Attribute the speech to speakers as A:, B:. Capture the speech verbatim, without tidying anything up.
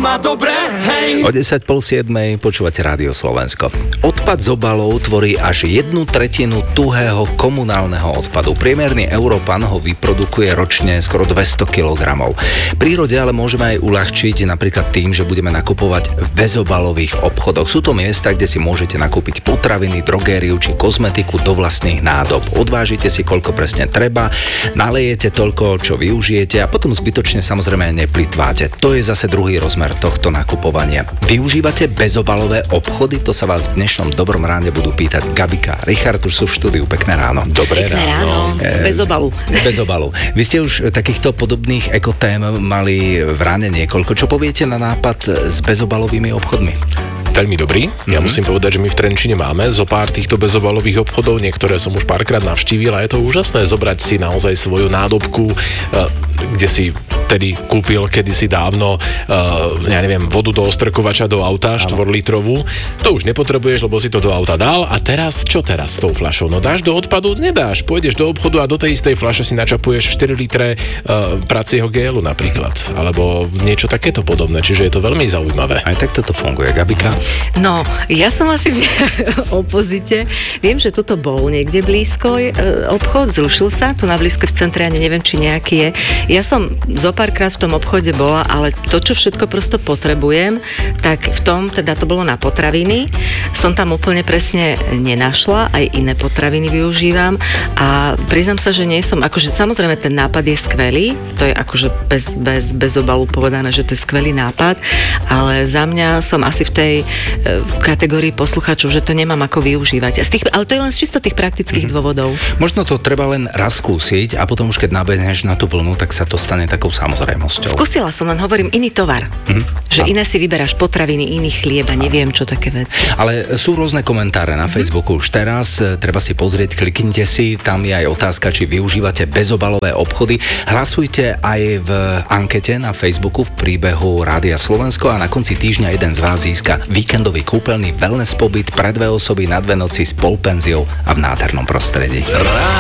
A: má dobré, hej.
B: O desať pol siedmej počúvate Rádio Slovensko. Odpad z obalov tvorí až jednu tretinu tuhého komunálneho odpadu. Priemerný Európan ho vyprodukuje ročne skoro dvesto kilogramov. Prírode ale môžeme aj uľahčiť napríklad tým, že budeme nakupovať v bezobalových obchodoch. Sú to miesta, kde si môžete nakúpiť potraviny, drogériu či kozmetiku do vlastných nádob. Odvážite si, koľko presne treba, nalejete toľko, čo využijete a potom zbytočne samozrejme neplitváte. To je zase druhý rozmer tohto nakupovania. Využívate bezobalové obchody? To sa vás v dnešnom dobrom ráne budú pýtať Gabika. Richard už sú v štúdiu. Pekné ráno.
C: Dobré Pekné ráno. ráno. E, bez obalu.
B: Bez obalu. Vy ste už takýchto podobných ekotém mali v ráne niekoľko. Čo poviete na nápad s bezobalovými obchodmi?
D: Veľmi dobrý. Ja mm-hmm. musím povedať, že my v Trenčine máme zo pár týchto bezobalových obchodov, niektoré som už párkrát navštívil a je to úžasné zobrať si naozaj svoju nádobku, kde si tedy kúpil kedysi dávno, ja neviem, vodu do ostrkovača do auta, štvorlitrovú. To už nepotrebuješ, lebo si to do auta dal a teraz, čo teraz s tou fľašou? No dáš do odpadu? Nedáš. Pôjdeš do obchodu a do tej istej fľaše si načapuješ štyri litre pracieho gélu napríklad, alebo niečo takéto podobné, čiže je to veľmi zaujímavé.
B: Aj tak toto funguje, Gabika?
C: No, ja som asi v opozite. Viem, že toto bol niekde blízko e, obchod, zrušil sa, tu na blízko v centre, ani neviem, či nejaký je. Ja som zo párkrát v tom obchode bola, ale to, čo všetko prosto potrebujem, tak v tom, teda to bolo na potraviny, som tam úplne presne nenašla, aj iné potraviny využívam a priznám sa, že nie som, akože samozrejme ten nápad je skvelý, to je akože bez, bez, bez obalu povedané, že to je skvelý nápad, ale za mňa som asi v tej v kategórii poslucháčov, že to nemám ako využívať. A z tých, ale to je len z čisto tých praktických mm-hmm. dôvodov.
B: Možno to treba len raz skúsiť a potom už keď nabehneš na tú vlnu, tak sa to stane takou samozrejmosťou.
C: Skúsila som, len hovorím iný tovar. Mm-hmm. Že a... iné si vyberáš potraviny, iný chlieb a neviem, čo také veci.
B: Ale sú rôzne komentáre na mm-hmm. Facebooku už teraz, treba si pozrieť, kliknite si, tam je aj otázka, či využívate bezobalové obchody. Hlasujte aj v ankete na Facebooku v príbehu Rádia Slovensko a na konci týždňa jeden z vás získa víkendový kúpeľný wellness pobyt pre dve osoby na dve noci s polpenziou a v nádhernom prostredí.